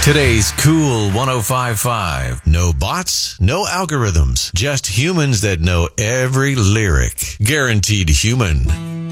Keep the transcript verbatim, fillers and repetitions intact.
Today's Cool one oh five point five. No bots, no algorithms, just humans that know every lyric. Guaranteed Human.